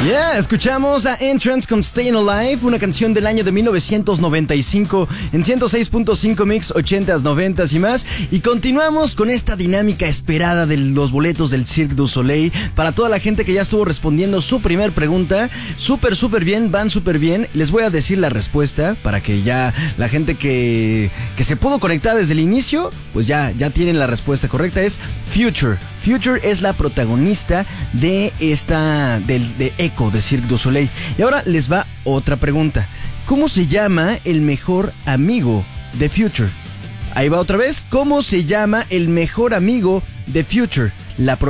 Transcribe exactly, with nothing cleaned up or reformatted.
Yeah, escuchamos a Entrance con Stayin' Alive, una canción del año de mil novecientos noventa y cinco en ciento seis punto cinco Mix, ochentas, noventas y más. Y continuamos con esta dinámica esperada de los boletos del Cirque du Soleil. Para toda la gente que ya estuvo respondiendo su primer pregunta, súper, súper bien, van súper bien. Les voy a decir la respuesta para que ya la gente que, que se pudo conectar desde el inicio, pues ya, ya tienen la respuesta correcta. Es Future. Future es la protagonista de esta, del, de Echo, de Cirque du Soleil. Y ahora les va otra pregunta. ¿Cómo se llama el mejor amigo de Future? Ahí va otra vez. ¿Cómo se llama el mejor amigo de Future? La